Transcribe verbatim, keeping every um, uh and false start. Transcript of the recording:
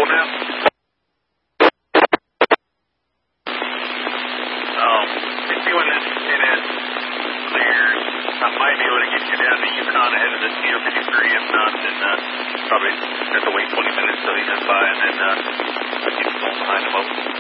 hold now? Um, if you when this it is cleared, I might be able to get you down to Yukon ahead of the T O fifty-three. If not, then uh, probably have to wait twenty minutes till he comes by, and then uh, keep going behind him up.